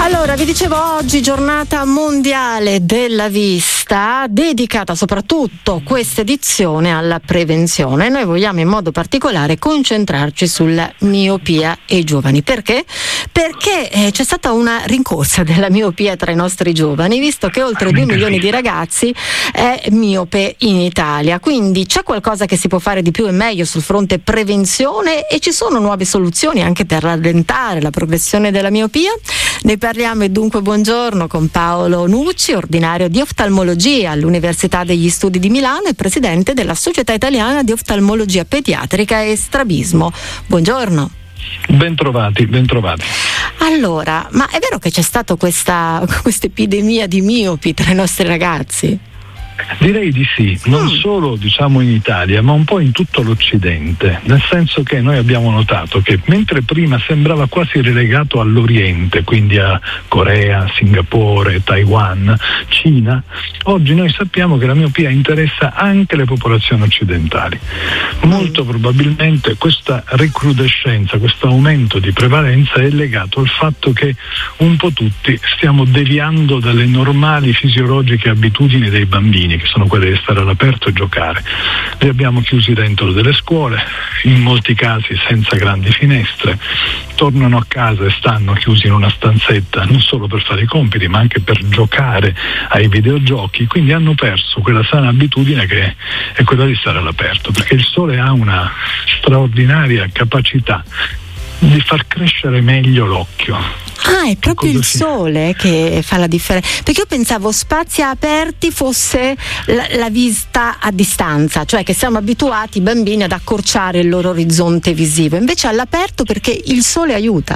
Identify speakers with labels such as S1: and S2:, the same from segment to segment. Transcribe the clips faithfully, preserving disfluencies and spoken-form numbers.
S1: Allora, vi dicevo, oggi giornata mondiale della vista, dedicata soprattutto questa edizione alla prevenzione. Noi vogliamo in modo particolare concentrarci sulla miopia ai giovani. Perché? Perché eh, c'è stata una rincorsa della miopia tra i nostri giovani, visto che oltre due milioni di ragazzi è miope in Italia. Quindi c'è qualcosa che si può fare di più e meglio sul fronte prevenzione, e ci sono nuove soluzioni anche per rallentare la progressione della miopia? Ne parliamo, e dunque buongiorno con Paolo Nucci, ordinario di oftalmologia all'Università degli Studi di Milano e presidente della Società Italiana di Oftalmologia Pediatrica e Strabismo. Buongiorno.
S2: Bentrovati, bentrovati.
S1: Allora, ma è vero che c'è stata questa questa epidemia di miopi tra i nostri ragazzi?
S2: Direi di sì, non solo diciamo in Italia, ma un po' in tutto l'Occidente, nel senso che noi abbiamo notato che mentre prima sembrava quasi relegato all'Oriente, quindi a Corea, Singapore, Taiwan, Cina, oggi noi sappiamo che la miopia interessa anche le popolazioni occidentali. Molto probabilmente questa recrudescenza, questo aumento di prevalenza è legato al fatto che un po' tutti stiamo deviando dalle normali fisiologiche abitudini dei bambini, che sono quelle di stare all'aperto e giocare. Li abbiamo chiusi dentro delle scuole, in molti casi senza grandi finestre, tornano a casa e stanno chiusi in una stanzetta non solo per fare i compiti ma anche per giocare ai videogiochi, quindi hanno perso quella sana abitudine che è quella di stare all'aperto, perché il sole ha una straordinaria capacità di far crescere meglio l'occhio.
S1: Ah, è proprio il sole che fa la differenza, perché io pensavo spazi aperti fosse la, la vista a distanza, cioè che siamo abituati i bambini ad accorciare il loro orizzonte visivo, invece all'aperto perché il sole aiuta.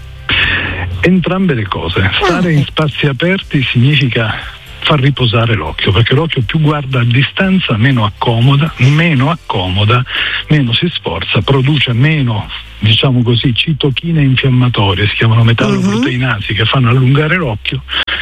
S2: Entrambe le cose. Stare in spazi aperti significa far riposare l'occhio, perché l'occhio più guarda a distanza meno accomoda, meno accomoda, meno si sforza, produce meno, diciamo così, citochine infiammatorie, si chiamano metalloproteinasi, uh-huh. che fanno allungare l'occhio,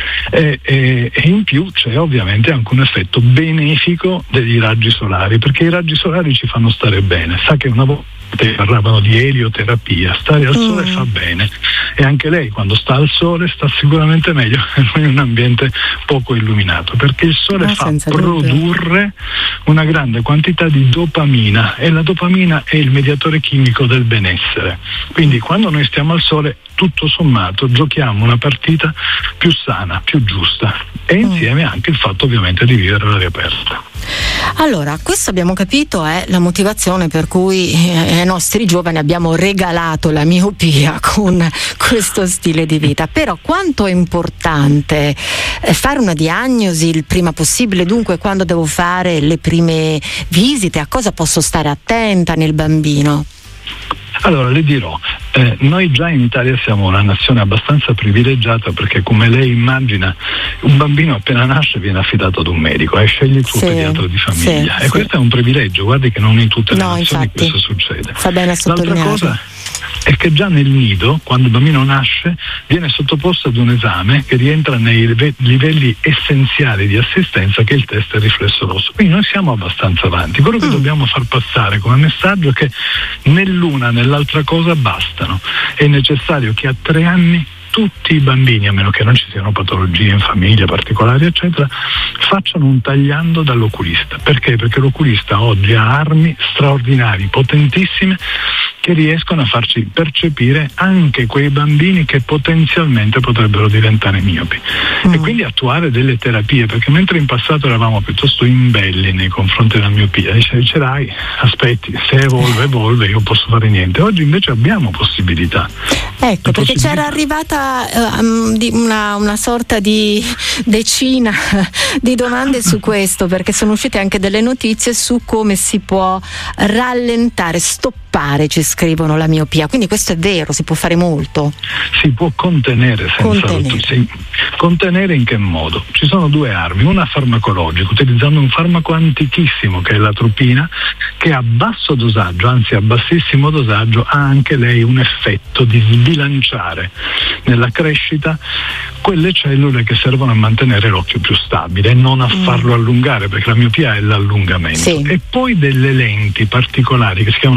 S2: e, e, e in più c'è ovviamente anche un effetto benefico dei raggi solari, perché i raggi solari ci fanno stare bene. Sa che una volta parlavano di elioterapia, stare al sole mm. fa bene, e anche lei quando sta al sole sta sicuramente meglio che in un ambiente poco illuminato, perché il sole ah, fa produrre una grande quantità di dopamina, e la dopamina è il mediatore chimico del benessere. Quindi quando noi stiamo al sole, tutto sommato giochiamo una partita più sana, più giusta, e insieme anche il fatto ovviamente di vivere all'aria aperta.
S1: Allora, questo abbiamo capito è la motivazione per cui eh, ai nostri giovani abbiamo regalato la miopia con questo stile di vita. Però quanto è importante eh, fare una diagnosi il prima possibile? Dunque, quando devo fare le prime visite, a cosa posso stare attenta nel bambino?
S2: Allora, le dirò, eh, noi già in Italia siamo una nazione abbastanza privilegiata, perché come lei immagina un bambino appena nasce viene affidato ad un medico e eh, sceglie il suo sì, pediatra di famiglia, sì, e sì. questo è un privilegio, guardi che non in tutte le
S1: no,
S2: nazioni
S1: infatti,
S2: questo succede.
S1: Fa bene a sottolineare.
S2: L'altra cosa è che già nel nido, quando il bambino nasce, viene sottoposto ad un esame che rientra nei livelli essenziali di assistenza, che è il test riflesso rosso. Quindi noi siamo abbastanza avanti. Quello che mm. dobbiamo far passare come messaggio è che nell'una nell'altra cosa bastano. È necessario che a tre anni tutti i bambini, a meno che non ci siano patologie in famiglia particolari eccetera, facciano un tagliando dall'oculista. Perché? Perché l'oculista oggi ha armi straordinarie, potentissime, che riescono a farci percepire anche quei bambini che potenzialmente potrebbero diventare miopi, mm. e quindi attuare delle terapie, perché mentre in passato eravamo piuttosto imbelli nei confronti della miopia, dice, ce l'hai, aspetti, se evolve evolve, io posso fare niente. Oggi invece abbiamo possibilità.
S1: Ecco, perché c'era arrivata um, di una, una sorta di decina di domande su questo, perché sono uscite anche delle notizie su come si può rallentare, stoppare, ci scrivono, la miopia. Quindi questo è vero, si può fare molto.
S2: Si può contenere senza contenere. Sì. Contenere in che modo? Ci sono due armi, una farmacologica, utilizzando un farmaco antichissimo che è l'atropina, che a basso dosaggio, anzi a bassissimo dosaggio, ha anche lei un effetto di sbilanciare nella crescita quelle cellule che servono a mantenere l'occhio più stabile e non a farlo allungare, perché la miopia è l'allungamento.
S1: Sì.
S2: E poi delle lenti particolari che si chiamano lenti a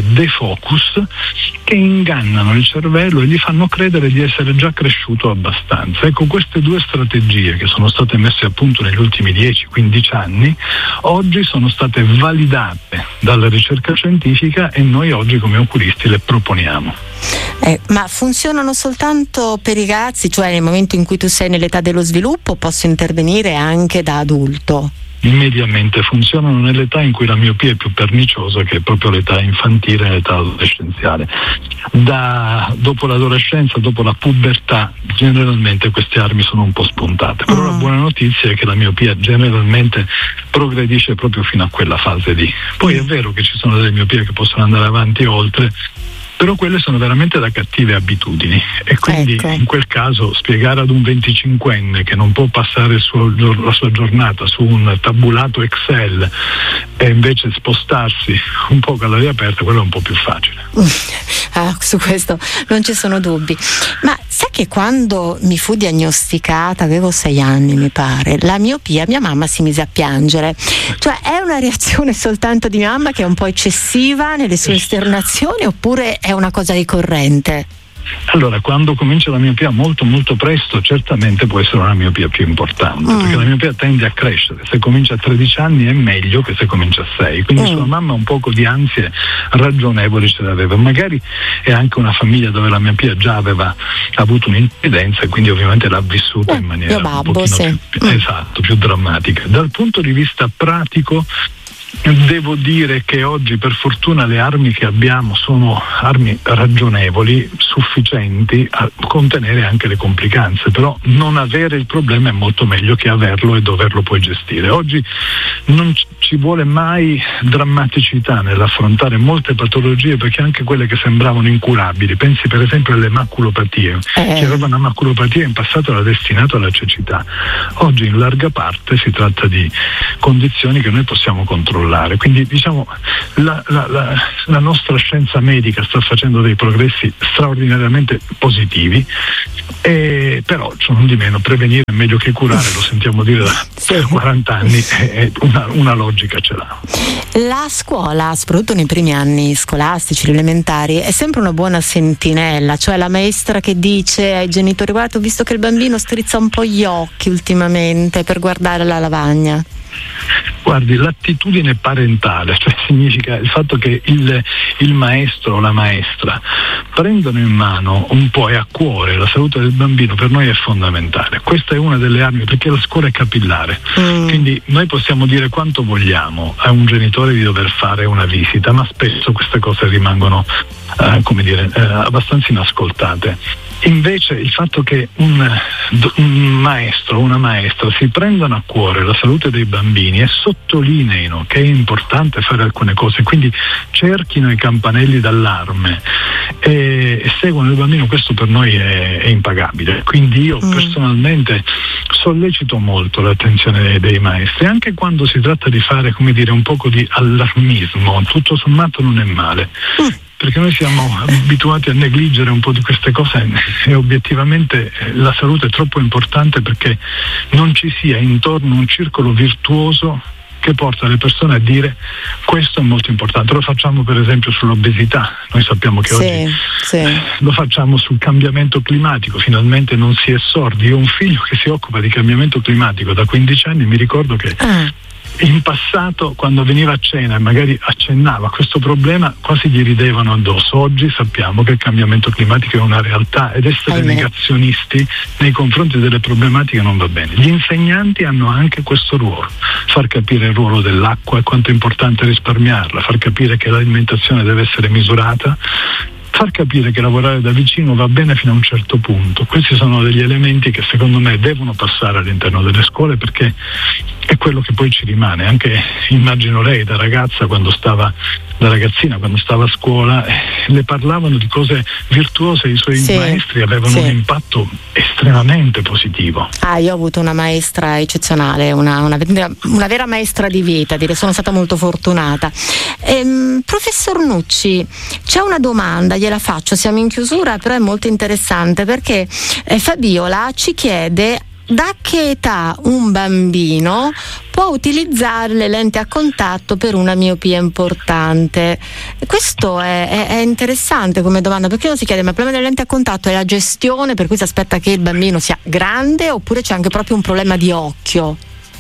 S2: defocus, che ingannano il cervello e gli fanno credere di essere già cresciuto abbastanza. Ecco, queste due strategie che sono state messe a punto negli ultimi dieci quindici anni oggi sono state validate dalla ricerca scientifica e noi oggi come oculisti le proponiamo.
S1: Eh, ma funzionano soltanto per i ragazzi, cioè nel momento in cui tu sei nell'età dello sviluppo, posso intervenire anche da adulto?
S2: Mediamente funzionano nell'età in cui la miopia è più perniciosa, che è proprio l'età infantile e l'età adolescenziale. Da, dopo l'adolescenza, dopo la pubertà, generalmente queste armi sono un po' spuntate, però mm. la buona notizia è che la miopia generalmente progredisce proprio fino a quella fase lì. Poi mm. è vero che ci sono delle miopie che possono andare avanti oltre, però quelle sono veramente da cattive abitudini, e quindi ecco. in quel caso spiegare ad un venticinquenne che non può passare il suo, la sua giornata su un tabulato Excel e invece spostarsi un po' all'aria aperta, quello è un po' più facile.
S1: Ah, su questo non ci sono dubbi. Ma sai che quando mi fu diagnosticata, avevo sei anni mi pare, la miopia, mia mamma si mise a piangere. Cioè è una reazione soltanto di mia mamma che è un po' eccessiva nelle sue esternazioni, oppure è una cosa ricorrente?
S2: Allora, quando comincia la miopia molto molto presto, certamente può essere una miopia più importante, mm. perché la miopia tende a crescere. Se comincia a tredici anni è meglio che se comincia a sei, quindi mm. sua mamma un poco di ansie ragionevoli ce l'aveva. Magari è anche una famiglia dove la miopia già aveva avuto un'incidenza e quindi ovviamente l'ha vissuta eh, in maniera
S1: babbo,
S2: un pochino
S1: sì.
S2: più, mm. esatto, più drammatica. Dal punto di vista pratico, devo dire che oggi per fortuna le armi che abbiamo sono armi ragionevoli, sufficienti a contenere anche le complicanze, però non avere il problema è molto meglio che averlo e doverlo poi gestire. Oggi non ci vuole mai drammaticità nell'affrontare molte patologie, perché anche quelle che sembravano incurabili, pensi per esempio alle maculopatie, eh. chi aveva una maculopatia in passato era destinato alla cecità, oggi in larga parte si tratta di condizioni che noi possiamo controllare. Quindi diciamo la, la, la, la nostra scienza medica sta facendo dei progressi straordinariamente positivi, e però non di meno prevenire è meglio che curare, lo sentiamo dire da sì. quaranta anni, e una, una logica ce l'ha.
S1: La scuola, soprattutto nei primi anni scolastici, elementari, è sempre una buona sentinella, cioè la maestra che dice ai genitori: guarda, ho visto che il bambino strizza un po' gli occhi ultimamente per guardare la lavagna.
S2: Guardi, l'attitudine parentale, cioè significa il fatto che il, il maestro o la maestra prendono in mano un po' e a cuore la salute del bambino, per noi è fondamentale. Questa è una delle armi, perché la scuola è capillare, mm. quindi noi possiamo dire quanto vogliamo a un genitore di dover fare una visita, ma spesso queste cose rimangono eh, come dire, eh, abbastanza inascoltate. Invece il fatto che un, un maestro o una maestra si prendano a cuore la salute dei bambini e sottolineino che è importante fare alcune cose, quindi cerchino i campanelli d'allarme e, e seguono il bambino, questo per noi è, è impagabile. Quindi io mm. personalmente sollecito molto l'attenzione dei, dei maestri, anche quando si tratta di fare, come dire, un poco di allarmismo, tutto sommato non è male. Mm. Perché noi siamo abituati a negligere un po' di queste cose e obiettivamente la salute è troppo importante perché non ci sia intorno un circolo virtuoso che porta le persone a dire questo è molto importante. Lo facciamo per esempio sull'obesità, noi sappiamo che sì, oggi sì. lo facciamo sul cambiamento climatico, finalmente non si è sordi. Io ho un figlio che si occupa di cambiamento climatico da quindici anni, mi ricordo che ah. in passato quando veniva a cena e magari accennava a questo problema quasi gli ridevano addosso. Oggi sappiamo che il cambiamento climatico è una realtà ed essere Ahimè. negazionisti nei confronti delle problematiche non va bene. Gli insegnanti hanno anche questo ruolo, far capire il ruolo dell'acqua e quanto è importante risparmiarla, far capire che l'alimentazione deve essere misurata, far capire che lavorare da vicino va bene fino a un certo punto. Questi sono degli elementi che secondo me devono passare all'interno delle scuole, perché è quello che poi ci rimane. Anche immagino lei da ragazza, quando stava da ragazzina, quando stava a scuola, eh, le parlavano di cose virtuose, i suoi sì, maestri avevano sì. un impatto estremamente positivo.
S1: Ah, io ho avuto una maestra eccezionale, una, una, una vera maestra di vita, dire, sono stata molto fortunata. Ehm, professor Nucci, c'è una domanda, gliela faccio, siamo in chiusura, però è molto interessante perché eh, Fabiola ci chiede da che età un bambino può utilizzare le lenti a contatto per una miopia importante? Questo è, è, è interessante come domanda, perché uno si chiede: ma il problema delle lenti a contatto è la gestione, per cui si aspetta che il bambino sia grande, oppure c'è anche proprio un problema di occhio?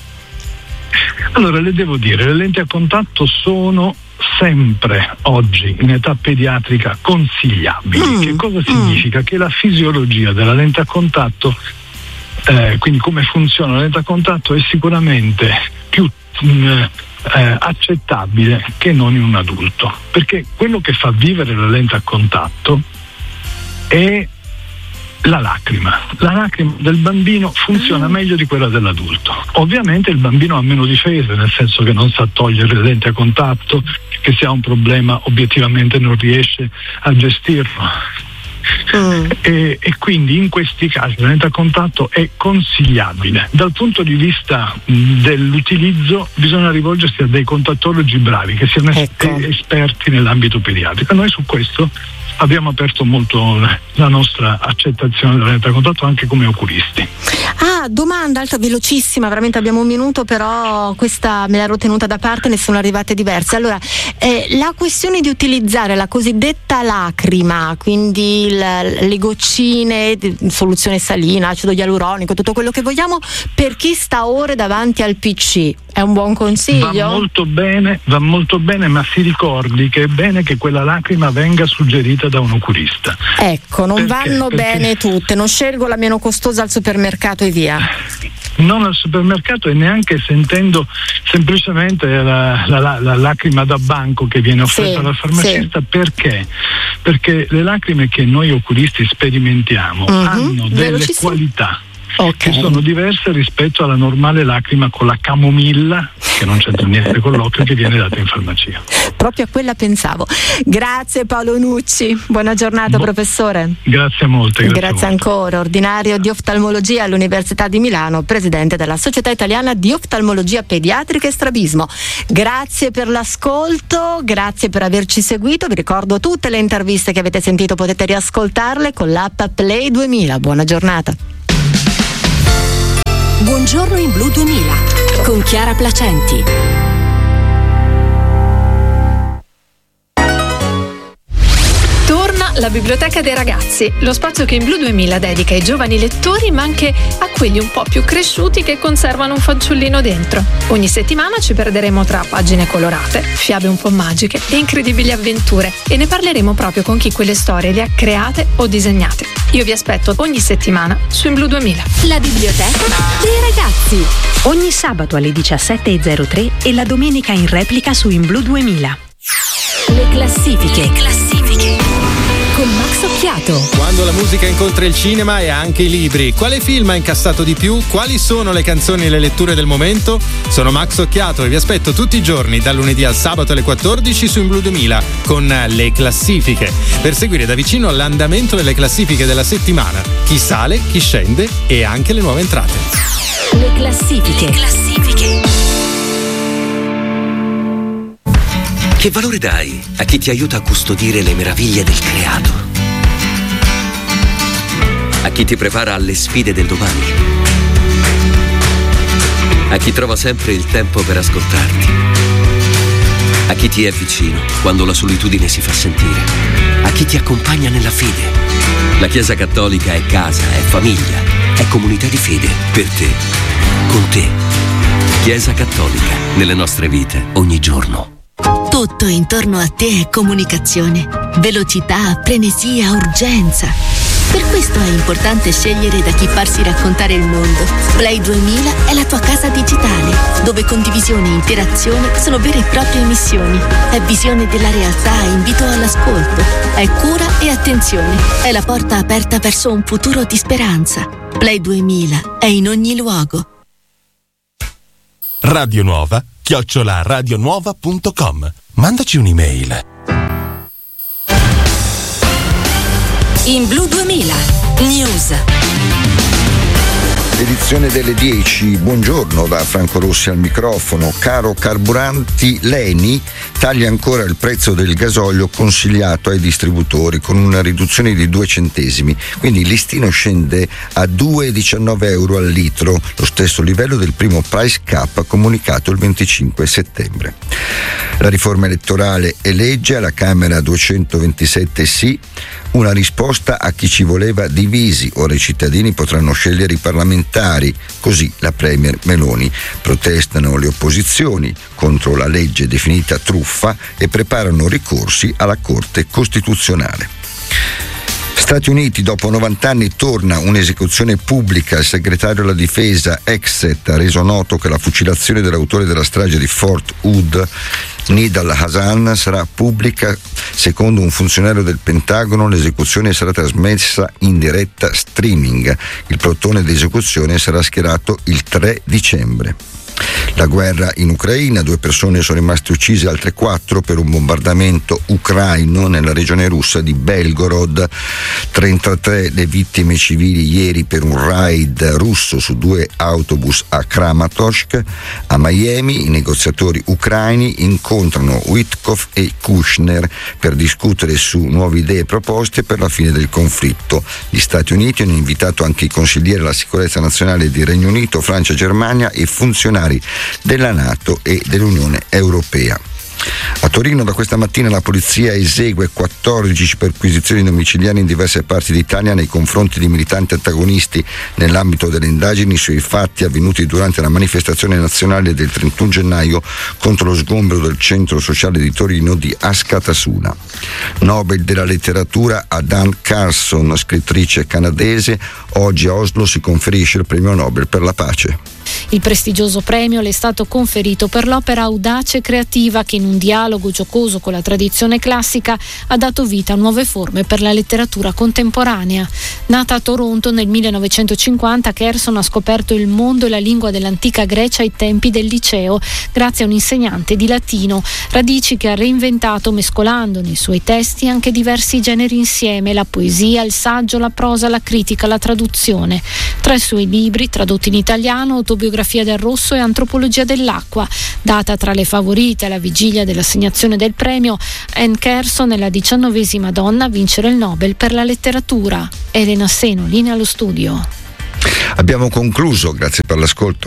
S2: Allora, le devo dire, le lenti a contatto sono sempre oggi in età pediatrica consigliabili. Mm, che cosa significa? Mm. Che la fisiologia della lente a contatto, eh, quindi come funziona la lente a contatto, è sicuramente più mh, eh, accettabile che non in un adulto, perché quello che fa vivere la lente a contatto è la lacrima. La lacrima del bambino funziona meglio di quella dell'adulto. Ovviamente il bambino ha meno difese, nel senso che non sa togliere le lenti a contatto, che se ha un problema obiettivamente non riesce a gestirlo. Mm. E, e quindi in questi casi la lente a contatto è consigliabile. Dal punto di vista mh, dell'utilizzo bisogna rivolgersi a dei contattologi bravi, che siano ecco. es- esperti nell'ambito pediatrico. Noi su questo abbiamo aperto molto la nostra accettazione della lente a contatto anche come oculisti.
S1: Ah, domanda alta, velocissima, veramente abbiamo un minuto, però questa me l'ero tenuta da parte, ne sono arrivate diverse. Allora, eh, la questione di utilizzare la cosiddetta lacrima, quindi la, le goccine, soluzione salina, acido ialuronico, tutto quello che vogliamo, per chi sta ore davanti al P C, è un buon consiglio?
S2: Va molto bene, va molto bene, ma si ricordi che è bene che quella lacrima venga suggerita da un oculista.
S1: Ecco, non
S2: perché?
S1: vanno
S2: Perché?
S1: bene tutte, non scelgo la meno costosa al supermercato e via.
S2: Non al supermercato e neanche sentendo semplicemente la, la, la, la lacrima da banco che viene offerta sì, dal farmacista. Sì. Perché? Perché le lacrime che noi oculisti sperimentiamo mm-hmm. hanno delle qualità okay. che sono diverse rispetto alla normale lacrima con la camomilla, che non c'entra niente con l'occhio, che viene data in farmacia.
S1: Proprio a quella pensavo. Grazie Paolo Nucci, buona giornata Bo- professore.
S2: Grazie molte.
S1: Grazie,
S2: grazie
S1: molte. Ancora, ordinario di oftalmologia all'Università di Milano, presidente della Società Italiana di Oftalmologia Pediatrica e Strabismo. Grazie per l'ascolto, grazie per averci seguito. Vi ricordo tutte le interviste che avete sentito, potete riascoltarle con l'app Play duemila. Buona giornata.
S3: Buongiorno in Blu duemila con Chiara Placenti.
S4: Torna la Biblioteca dei Ragazzi, lo spazio che in Blu duemila dedica ai giovani lettori, ma anche a quelli un po' più cresciuti che conservano un fanciullino dentro. Ogni settimana ci perderemo tra pagine colorate, fiabe un po' magiche e incredibili avventure, e ne parleremo proprio con chi quelle storie le ha create o disegnate. Io vi aspetto ogni settimana su in Blu duemila.
S3: La Biblioteca dei Ragazzi,
S5: ogni sabato alle diciassette e zero tre e la domenica in replica su in Blu duemila.
S3: Le classifiche. Le classifiche. Con Max Occhiato.
S6: Quando la musica incontra il cinema e anche i libri, quale film ha incassato di più? Quali sono le canzoni e le letture del momento? Sono Max Occhiato e vi aspetto tutti i giorni dal lunedì al sabato alle quattordici su in Blu duemila con le classifiche, per seguire da vicino l'andamento delle classifiche della settimana, chi sale, chi scende e anche le nuove entrate.
S3: Le classifiche. Le classifiche.
S7: Che valore dai a chi ti aiuta a custodire le meraviglie del creato? A chi ti prepara alle sfide del domani? A chi trova sempre il tempo per ascoltarti? A chi ti è vicino quando la solitudine si fa sentire? A chi ti accompagna nella fede? La Chiesa Cattolica è casa, è famiglia, è comunità di fede per te, con te. Chiesa Cattolica, nelle nostre vite, ogni giorno.
S8: Tutto intorno a te è comunicazione, velocità, frenesia, urgenza. Per questo è importante scegliere da chi farsi raccontare il mondo. Play duemila è la tua casa digitale, dove condivisione e interazione sono vere e proprie missioni. È visione della realtà e invito all'ascolto. È cura e attenzione. È la porta aperta verso un futuro di speranza. Play duemila è in ogni luogo.
S9: Radio Nuova, chiocciola radionuova punto com. Mandaci un'email.
S3: In Blu duemila News.
S10: Edizione delle dieci, buongiorno da Franco Rossi al microfono. Caro carburanti, l'Eni Taglia ancora il prezzo del gasolio consigliato ai distributori con una riduzione di due centesimi, quindi il listino scende a due virgola diciannove euro al litro, lo stesso livello del primo price cap comunicato il venticinque settembre. La riforma elettorale e legge, alla Camera duecentoventisette sì, una risposta a chi ci voleva divisi. Ora i cittadini potranno scegliere i parlamentari, così la Premier Meloni. Protestano le opposizioni contro la legge definita truffa e preparano ricorsi alla Corte Costituzionale. Stati Uniti, dopo novanta anni torna un'esecuzione pubblica. Il segretario della difesa Exet ha reso noto che la fucilazione dell'autore della strage di Fort Hood, Nidal Hasan, sarà pubblica. Secondo un funzionario del Pentagono, l'esecuzione sarà trasmessa in diretta streaming. Il plotone di esecuzione sarà schierato il tre dicembre. La guerra in Ucraina, due persone sono rimaste uccise, altre quattro per un bombardamento ucraino nella regione russa di Belgorod. trentatré le vittime civili ieri per un raid russo su due autobus a Kramatorsk. A Miami i negoziatori ucraini incontrano Witkoff e Kushner per discutere su nuove idee e proposte per la fine del conflitto. Gli Stati Uniti hanno invitato anche i consiglieri alla sicurezza nazionale di Regno Unito, Francia, Germania e funzionari della NATO e dell'Unione Europea. A Torino da questa mattina la polizia esegue quattordici perquisizioni domiciliari in diverse parti d'Italia nei confronti di militanti antagonisti nell'ambito delle indagini sui fatti avvenuti durante la manifestazione nazionale del trentuno gennaio contro lo sgombero del centro sociale di Torino di Askatasuna. Nobel della letteratura a Dan Carson, scrittrice canadese. Oggi a Oslo si conferisce il premio Nobel per la pace.
S11: Il prestigioso premio le è stato conferito per l'opera audace e creativa che in un dialogo giocoso con la tradizione classica ha dato vita a nuove forme per la letteratura contemporanea. Nata a Toronto nel millenovecentocinquanta, Carson ha scoperto il mondo e la lingua dell'antica Grecia ai tempi del liceo, grazie a un insegnante di latino, radici che ha reinventato mescolando nei suoi testi anche diversi generi insieme: la poesia, il saggio, la prosa, la critica, la traduzione. Tra i suoi libri, tradotti in italiano, Autobiografia del Rosso e Antropologia dell'acqua. Data tra le favorite alla vigilia dell'assegnazione del premio, Anne Carson è la diciannovesima donna a vincere il Nobel per la letteratura. Elena Seno, linea allo studio.
S10: Abbiamo concluso, grazie per l'ascolto.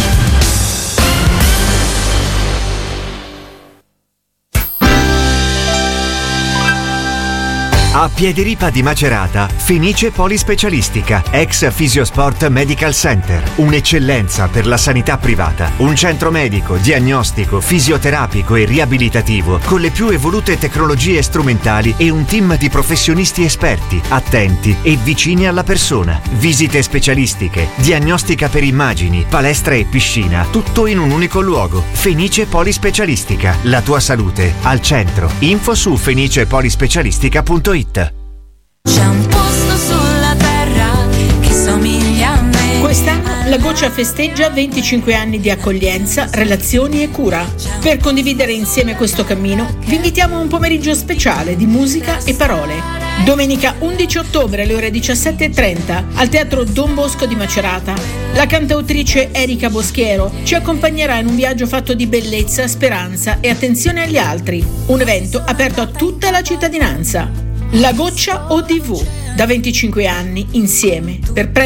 S12: A Piediripa di Macerata, Fenice Polispecialistica, ex Fisiosport Medical Center. Un'eccellenza per la sanità privata. Un centro medico, diagnostico, fisioterapico e riabilitativo con le più evolute tecnologie strumentali e un team di professionisti esperti, attenti e vicini alla persona. Visite specialistiche, diagnostica per immagini, palestra e piscina, tutto in un unico luogo. Fenice Polispecialistica, la tua salute al centro. Info su fenicepolispecialistica punto it.
S13: C'è un posto sulla terra che somiglia a me.
S14: Quest'anno la Goccia festeggia venticinque anni di accoglienza, relazioni e cura. Per condividere insieme questo cammino, vi invitiamo a un pomeriggio speciale di musica e parole. Domenica undici ottobre alle ore diciassette e trenta al Teatro Don Bosco di Macerata. La cantautrice Erika Boschiero ci accompagnerà in un viaggio fatto di bellezza, speranza e attenzione agli altri. Un evento aperto a tutta la cittadinanza. La Goccia O D V, da venticinque anni insieme per